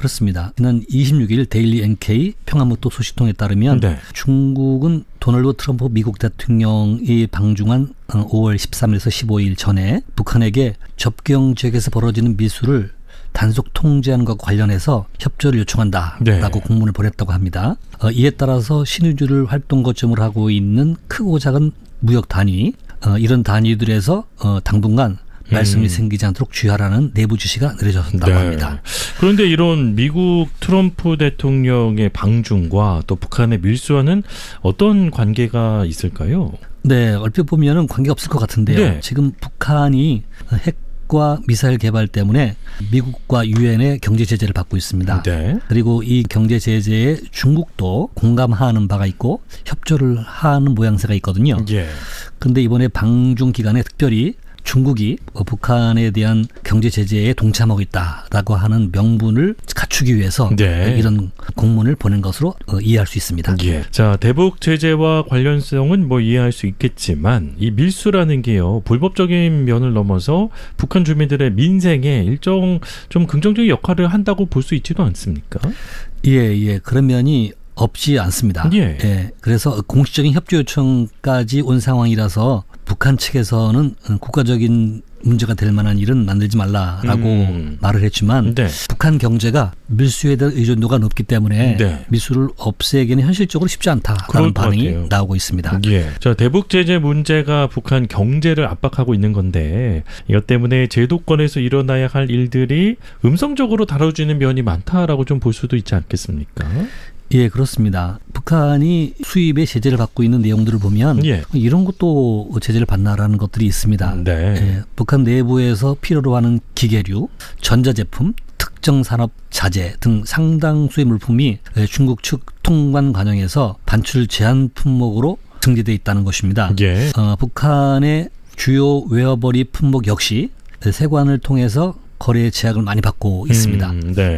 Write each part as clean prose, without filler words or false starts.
그렇습니다. 지난 26일 데일리 NK 평화무토 소식통에 따르면 네. 중국은 도널드 트럼프 미국 대통령이 방중한 5월 13일에서 15일 전에 북한에게 접경 지역에서 벌어지는 밀수를 단속 통제하는 것과 관련해서 협조를 요청한다라고 네. 공문을 보냈다고 합니다. 이에 따라서 신의주를 활동 거점으로 하고 있는 크고 작은 무역 단위, 이런 단위들에서 당분간 말썽이 생기지 않도록 주의하라는 내부 지시가 내려졌다고 합니다. 그런데 이런 미국 트럼프 대통령의 방중과 또 북한의 밀수와는 어떤 관계가 있을까요? 네, 얼핏 보면은 관계가 없을 것 같은데요. 네. 지금 북한이 핵과 미사일 개발 때문에 미국과 유엔의 경제 제재를 받고 있습니다. 네. 그리고 이 경제 제재에 중국도 공감하는 바가 있고 협조를 하는 모양새가 있거든요. 그런데 이번에 방중 기간에 특별히 중국이 북한에 대한 경제 제재에 동참하고 있다라고 하는 명분을 갖추기 위해서 이런 공문을 보낸 것으로 이해할 수 있습니다. 자, 대북 제재와 관련성은 뭐 이해할 수 있겠지만 이 밀수라는 게요, 불법적인 면을 넘어서 북한 주민들의 민생에 일정 좀 긍정적인 역할을 한다고 볼 수 있지도 않습니까? 예, 그런 면이 없지 않습니다. 그래서 공식적인 협조 요청까지 온 상황이라서 북한 측에서는 국가적인 문제가 될 만한 일은 만들지 말라라고 말을 했지만 북한 경제가 밀수에 대한 의존도가 높기 때문에 밀수를 없애기는 현실적으로 쉽지 않다라는 반응이 나오고 있습니다. 자, 대북 제재 문제가 북한 경제를 압박하고 있는 건데 이것 때문에 제도권에서 일어나야 할 일들이 음성적으로 다뤄지는 면이 많다라고 좀 볼 수도 있지 않겠습니까? 예, 그렇습니다. 북한이 수입에 제재를 받고 있는 내용들을 보면 이런 것도 제재를 받나라는 것들이 있습니다. 북한 내부에서 필요로 하는 기계류, 전자제품, 특정 산업 자재 등 상당수의 물품이 중국 측 통관 과정에서 반출 제한 품목으로 등재되어 있다는 것입니다. 북한의 주요 웨어버리 품목 역시 세관을 통해서 거래의 제약을 많이 받고 있습니다.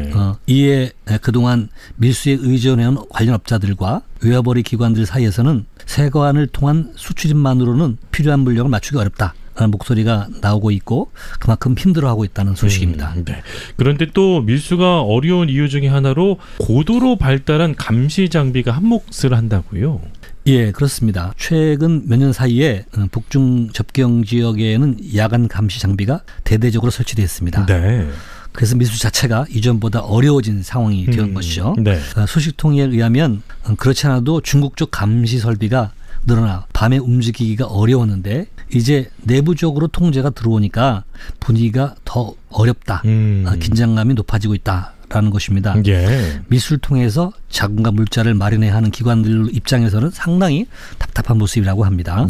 이에 그동안 밀수에 의존해온 관련 업자들과 웨어버리 기관들 사이에서는 세관을 통한 수출입만으로는 필요한 물량을 맞추기 어렵다라는 목소리가 나오고 있고 그만큼 힘들어하고 있다는 소식입니다. 그런데 또 밀수가 어려운 이유 중에 하나로 고도로 발달한 감시 장비가 한몫을 한다고요? 예, 그렇습니다. 최근 몇 년 사이에 북중 접경 지역에는 야간 감시 장비가 대대적으로 설치되어 있습니다. 그래서 밀수 자체가 이전보다 어려워진 상황이 된 것이죠. 소식통에 의하면 그렇지 않아도 중국 쪽 감시 설비가 늘어나 밤에 움직이기가 어려웠는데 이제 내부적으로 통제가 들어오니까 분위기가 더 어렵다. 긴장감이 높아지고 있다. 라는 것입니다. 밀수를 통해서 자금과 물자를 마련해야 하는 기관들 입장에서는 상당히 답답한 모습이라고 합니다.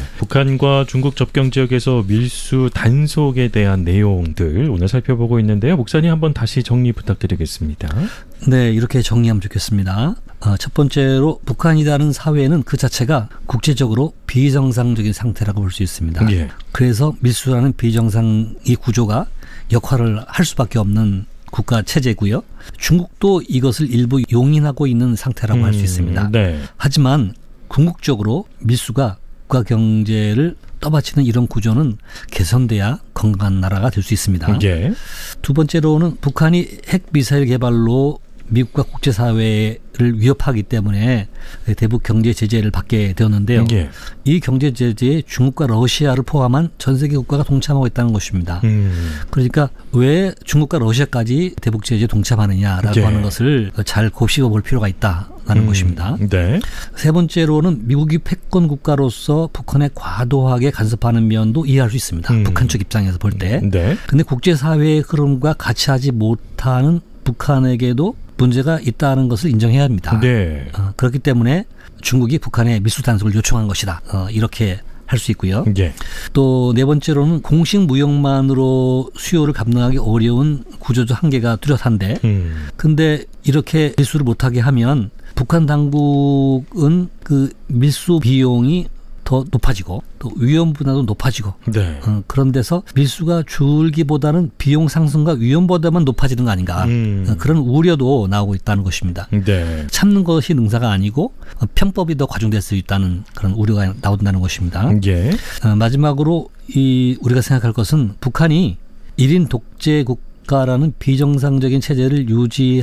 북한과 중국 접경 지역에서 밀수 단속에 대한 내용들 오늘 살펴보고 있는데요. 목사님 한번 다시 정리 부탁드리겠습니다. 네, 이렇게 정리하면 좋겠습니다. 첫 번째로 북한이라는 사회는 그 자체가 국제적으로 비정상적인 상태라고 볼 수 있습니다. 그래서 밀수라는 비정상의 구조가 역할을 할 수밖에 없는 국가 체제고요. 중국도 이것을 일부 용인하고 있는 상태라고 할 수 있습니다. 하지만 궁극적으로 밀수가 국가 경제를 떠받치는 이런 구조는 개선돼야 건강한 나라가 될 수 있습니다. 두 번째로는 북한이 핵 미사일 개발로 미국과 국제사회를 위협하기 때문에 대북 경제 제재를 받게 되었는데요. 이 경제 제재에 중국과 러시아를 포함한 전 세계 국가가 동참하고 있다는 것입니다. 그러니까 왜 중국과 러시아까지 대북 제재에 동참하느냐라고 하는 것을 잘 곱씹어 볼 필요가 있다는 것입니다. 세 번째로는 미국이 패권 국가로서 북한에 과도하게 간섭하는 면도 이해할 수 있습니다. 북한 쪽 입장에서 볼 때. 그런데 국제사회의 흐름과 같이 하지 못하는 북한에게도 문제가 있다는 것을 인정해야 합니다. 그렇기 때문에 중국이 북한에 밀수 단속을 요청한 것이다. 이렇게 할 수 있고요. 또 네 번째로는 공식 무역만으로 수요를 감당하기 어려운 구조적 한계가 뚜렷한데 근데 이렇게 밀수를 못하게 하면 북한 당국은 그 밀수 비용이 더 높아지고 또 위험 분야도 높아지고 그런 데서 밀수가 줄기보다는 비용 상승과 위험보다만 높아지는 거 아닌가 그런 우려도 나오고 있다는 것입니다. 참는 것이 능사가 아니고 편법이 더 과중될 수 있다는 그런 우려가 나온다는 것입니다. 마지막으로 우리가 생각할 것은 북한이 1인 독재 국가라는 비정상적인 체제를 유지